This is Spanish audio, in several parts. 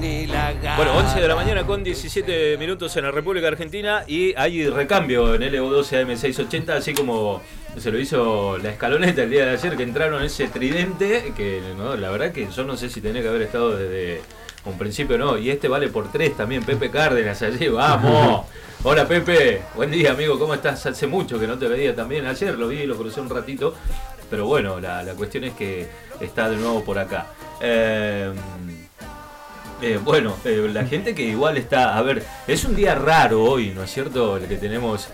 ni la gana. Bueno, 11 de la mañana con 17 minutos en la República Argentina y hay recambio en LU12 AM680, así como se lo hizo la escaloneta el día de ayer, que entraron ese tridente, que no, la verdad que yo no sé si tenía que haber estado desde un principio, no, y este vale por 3 también, Pepe Cárdenas allí, vamos. Hola Pepe, buen día amigo, ¿cómo estás? Hace mucho que no te veía también, ayer lo vi y lo crucé un ratito, pero bueno, la cuestión es que está de nuevo por acá. La gente que igual está, a ver, es un día raro hoy, ¿no es cierto? El que tenemos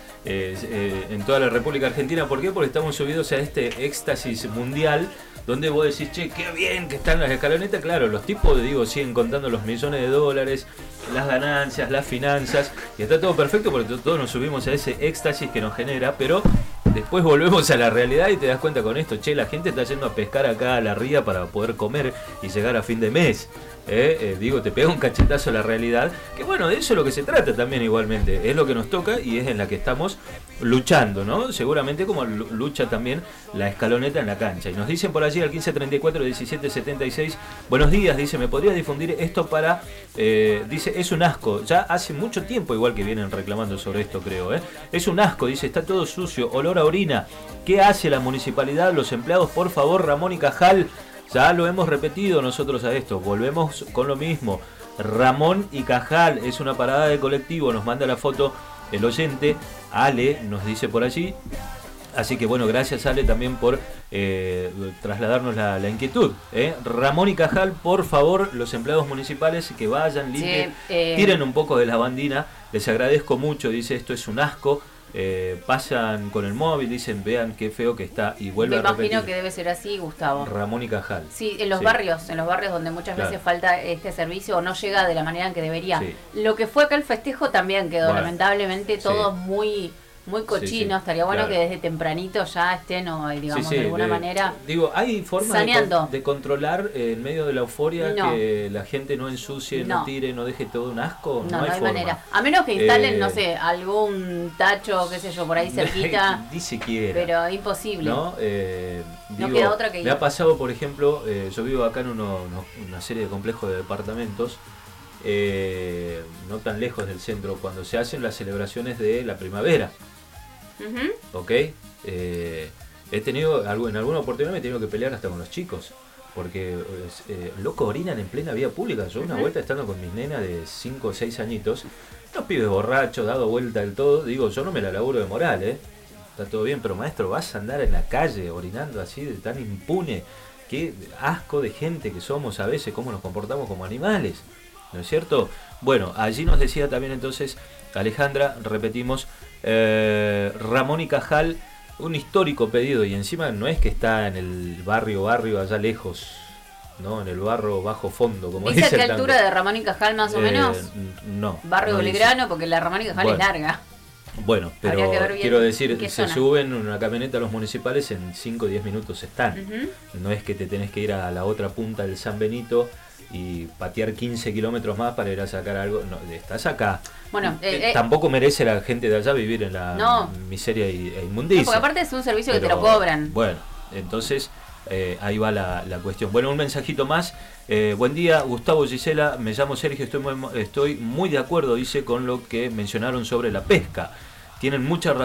en toda la República Argentina. ¿Por qué? Porque estamos subidos a este éxtasis mundial, donde vos decís, che, qué bien que están las escalonetas. Claro, los tipos, siguen contando los millones de dólares, las ganancias, las finanzas, y está todo perfecto porque todos nos subimos a ese éxtasis que nos genera, pero después volvemos a la realidad y te das cuenta con esto, che, la gente está yendo a pescar acá a la ría para poder comer y llegar a fin de mes. Te pega un cachetazo a la realidad, que bueno, de eso es lo que se trata también igualmente, es lo que nos toca y es en la que estamos luchando, ¿no? Seguramente como lucha también la escaloneta en la cancha. Y nos dicen por allí al 1534 1776, buenos días, dice, ¿me podrías difundir esto para...? Dice, es un asco, ya hace mucho tiempo igual que vienen reclamando sobre esto, creo, es un asco, dice, está todo sucio, olor a orina, ¿qué hace la municipalidad, los empleados? Por favor, Ramón y Cajal. Ya lo hemos repetido nosotros a esto, volvemos con lo mismo. Ramón y Cajal, es una parada de colectivo, nos manda la foto el oyente, Ale nos dice por allí. Así que bueno, gracias Ale también por trasladarnos la inquietud. Ramón y Cajal, por favor, los empleados municipales que vayan, limpien, tiren un poco de lavandina, les agradezco mucho, dice, esto es un asco. Pasan con el móvil, dicen, vean qué feo que está y vuelve a repetir. Me imagino que debe ser así, Gustavo. Ramón y Cajal. Sí, en los barrios donde muchas veces falta este servicio o no llega de la manera en que debería. Sí. Lo que fue acá el festejo también quedó, lamentablemente, todo muy cochino. Estaría bueno que desde tempranito ya estén, digamos, de alguna manera. Hay formas de controlar en medio de la euforia que la gente no ensucie, no tire, no deje todo un asco. No hay manera. A menos que instalen, no sé, algún tacho, qué sé yo, por ahí cerquita. Ni siquiera. Pero imposible. No queda otra que ir. Me ha pasado, por ejemplo, yo vivo acá en una serie de complejos de departamentos. No tan lejos del centro, cuando se hacen las celebraciones de la primavera. ¿Ok? He tenido, en alguna oportunidad me he tenido que pelear hasta con los chicos, porque loco, orinan en plena vía pública. Yo una vuelta estando con mis nenas de 5 o 6 añitos, los pibes borrachos, dado vuelta del todo, digo, yo no me la laburo de moral, está todo bien, pero maestro, vas a andar en la calle orinando así de tan impune. Qué asco de gente que somos a veces, cómo nos comportamos como animales, ¿no es cierto? Bueno, allí nos decía también entonces Alejandra, repetimos, Ramón y Cajal, un histórico pedido, y encima no es que está en el barrio allá lejos, ¿no? En el barrio bajo fondo, como dice. ¿Dice a qué altura de Ramón y Cajal más o menos? No. Barrio Belgrano, porque la Ramón y Cajal es larga. Bueno, pero quiero decir, se suben en una camioneta los municipales, en 5 o 10 minutos están. No es que te tenés que ir a la otra punta del San Benito y patear 15 kilómetros más para ir a sacar algo. No, estás acá. Bueno, tampoco merece la gente de allá vivir en la miseria e inmundicia. No, porque aparte es un servicio que te lo cobran. Bueno, entonces ahí va la cuestión. Bueno, un mensajito más. Buen día, Gustavo, Gisela, me llamo Sergio, estoy muy de acuerdo, dice, con lo que mencionaron sobre la pesca. Tienen mucha razón.